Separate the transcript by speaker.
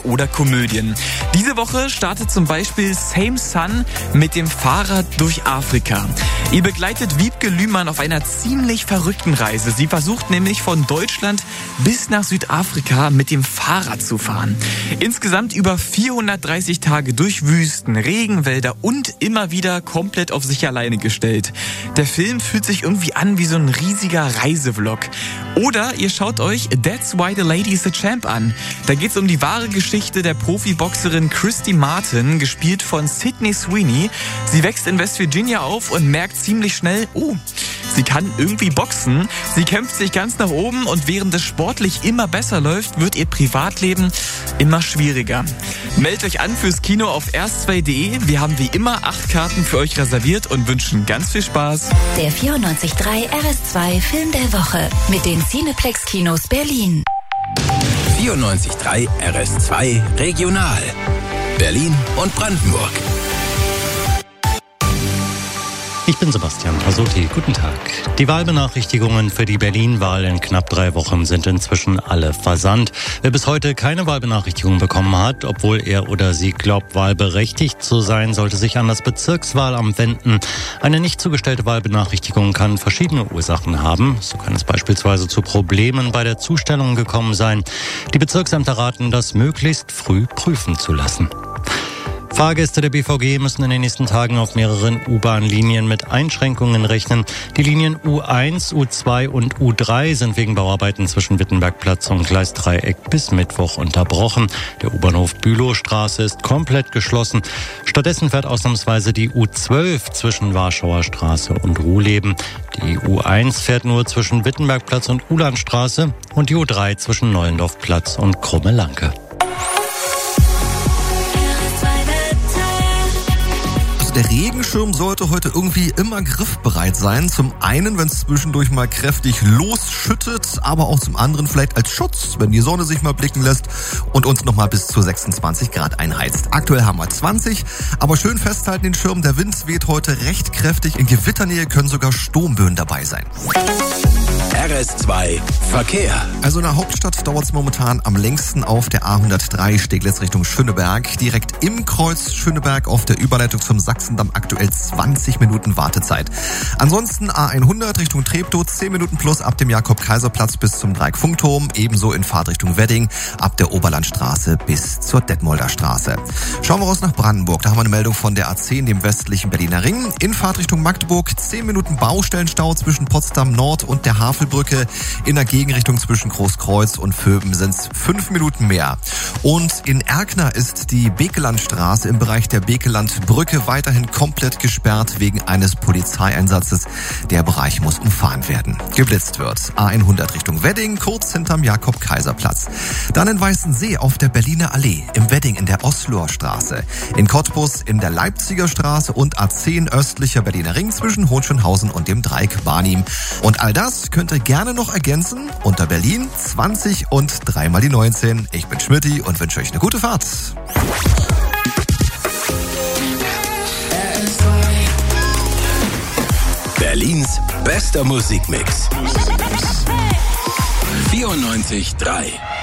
Speaker 1: oder Komödien. Diese Woche startet zum Beispiel Same Sun mit dem Fahrrad durch Afrika. Ihr begleitet Wiebke Lühmann auf einer ziemlich verrückten Reise. Sie versucht nämlich von Deutschland bis nach Südafrika mit dem Fahrrad zu fahren. Insgesamt über 430 Tage durch Wüsten, Regenwälder und immer wieder komplett auf sich alleine gestellt. Der Film fühlt sich irgendwie an wie so ein riesiger Reisevlog. Oder ihr schaut euch That's Why the Lady is a Champ an. Da geht es um die wahre Geschichte der Profiboxerin Christy Martin, gespielt von Sydney Sweeney. Sie wächst in West Virginia auf und merkt ziemlich schnell, sie kann irgendwie boxen. Sie kämpft sich ganz nach oben und während es sportlich immer besser läuft, wird ihr Privatleben immer schwieriger. Meldet euch an fürs Kino auf erst2.de. Wir haben wie immer 8 Karten für euch reserviert und wünschen ganz viel Spaß.
Speaker 2: Der 94.3 RS2 Film der Woche mit den Cineplex Kinos Berlin.
Speaker 3: 94.3 RS2 Regional. Berlin und Brandenburg.
Speaker 4: Ich bin Sebastian Pasotti. Guten Tag. Die Wahlbenachrichtigungen für die Berlin-Wahl in knapp 3 Wochen sind inzwischen alle versandt. Wer bis heute keine Wahlbenachrichtigung bekommen hat, obwohl er oder sie glaubt, wahlberechtigt zu sein, sollte sich an das Bezirkswahlamt wenden. Eine nicht zugestellte Wahlbenachrichtigung kann verschiedene Ursachen haben. So kann es beispielsweise zu Problemen bei der Zustellung gekommen sein. Die Bezirksämter raten, das möglichst früh prüfen zu lassen. Fahrgäste der BVG müssen in den nächsten Tagen auf mehreren U-Bahn-Linien mit Einschränkungen rechnen. Die Linien U1, U2 und U3 sind wegen Bauarbeiten zwischen Wittenbergplatz und Gleisdreieck bis Mittwoch unterbrochen. Der U-Bahnhof Bülowstraße ist komplett geschlossen. Stattdessen fährt ausnahmsweise die U12 zwischen Warschauer Straße und Ruhleben. Die U1 fährt nur zwischen Wittenbergplatz und Ulandstraße und die U3 zwischen Neulendorfplatz und Krumme-Lanke.
Speaker 5: Der Regenschirm sollte heute irgendwie immer griffbereit sein. Zum einen, wenn es zwischendurch mal kräftig losschüttet, aber auch zum anderen vielleicht als Schutz, wenn die Sonne sich mal blicken lässt und uns nochmal bis zu 26 Grad einheizt. Aktuell haben wir 20, aber schön festhalten den Schirm. Der Wind weht heute recht kräftig. In Gewitternähe können sogar Sturmböen dabei sein.
Speaker 3: RS2 Verkehr.
Speaker 5: Also in der Hauptstadt dauert es momentan am längsten auf der A103 Steglitz Richtung Schöneberg. Direkt im Kreuz Schöneberg auf der Überleitung zum Sachsendamm aktuell 20 Minuten Wartezeit. Ansonsten A100 Richtung Treptow 10 Minuten plus ab dem Jakob-Kaiser-Platz bis zum Dreieck-Funkturm. Ebenso in Fahrtrichtung Wedding ab der Oberlandstraße bis zur Detmolder Straße. Schauen wir raus nach Brandenburg. Da haben wir eine Meldung von der A10, dem westlichen Berliner Ring. In Fahrtrichtung Magdeburg 10 Minuten Baustellenstau zwischen Potsdam Nord und der Havelbrücke. In der Gegenrichtung zwischen Großkreuz und Vöben sind es 5 Minuten mehr. Und in Erkner ist die Bekelandstraße im Bereich der Bekelandbrücke weiterhin komplett gesperrt wegen eines Polizeieinsatzes. Der Bereich muss umfahren werden. Geblitzt wird A100 Richtung Wedding, kurz hinterm Jakob-Kaiser-Platz. Dann in Weißensee auf der Berliner Allee, im Wedding in der Osloer Straße. In Cottbus in der Leipziger Straße und A10 östlicher Berliner Ring zwischen Hohenschönhausen und dem Dreieck Barnim. Und all das könnt ihr gerne noch ergänzen unter Berlin 20 und 3 mal die 19. Ich bin Schmidti und wünsche euch eine gute Fahrt.
Speaker 3: Berlins bester Musikmix. 94.3